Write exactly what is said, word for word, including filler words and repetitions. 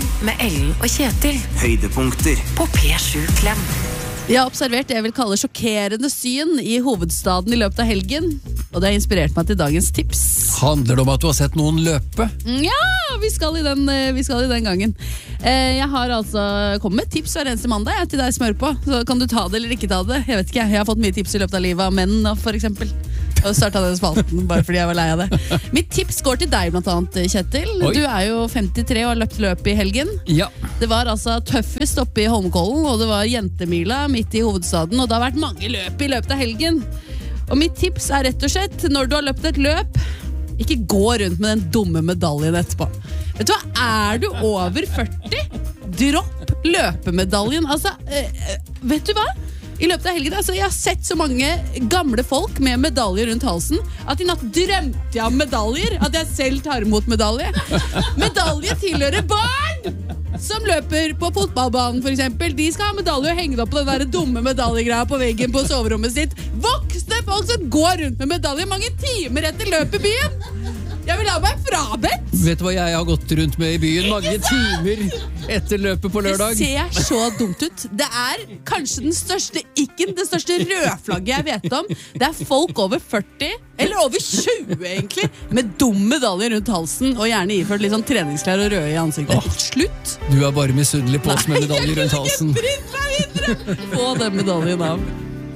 med Ellen og Kjetil. Høydepunkter på P sju Klem. Jeg har observert det jeg vil kalle sjokkerende syn i hovedstaden i løpet av helgen. Og det har inspirert meg til dagens tips. Handler det om at du har sett noen løpe? Ja, vi skal i den, vi skal i den gangen. Jeg har altså kommet med tips hver eneste mandag jeg, til deg smør på. Så kan du ta det eller ikke ta det. Jeg vet ikke, jeg har fått mye tips i løpet av livet av menn, for eksempel. Og startet den spalten bare fordi jeg var lei av det. Mitt tips går til deg blant annet, Kjetil. Oi. Du er jo femtitre og har løpt løp i helgen. Ja. Det var altså tøffest oppe i Holmenkollen, og det var jentemila midt i hovedstaden, og det har vært mange løp i løpet av helgen. Og mitt tips er rett og slett, når du har løpt et løp, ikke gå rundt med den dumme medaljen etterpå. Vet du hva, er du over førti? Dropp løpemedaljen. Altså, øh, vet du hva? I løpet av helgen, altså, jeg har sett så mange gamle folk med medaljer rundt halsen at i natt drømte jeg om medaljer, at jeg selv tar imot medalje. Medalje tilhører barn som løper på fotballbanen, for eksempel. De skal ha medalje og henge opp på den der dumme medaljegreia på veggen på soverommet sitt. Voksne folk som går rundt med medalje mange timer etter løp i byen. Jeg vil ha meg frabedt. Vet du hva jeg har gått rundt med i byen mange timer etter løpet på lørdag? Det ser så dumt ut. Det er kanskje den største ikken, det største rødflagget jeg vet om. Det er folk over førti, eller over tjue egentlig, med dum medalje rundt halsen, og gjerne iført litt sånn treningsklær og røde i ansiktet. Åh. Slutt. Du er bare misunnelig på oss med medaljer rundt halsen. Nei, jeg kan ikke bryte meg videre. Få den medaljen av.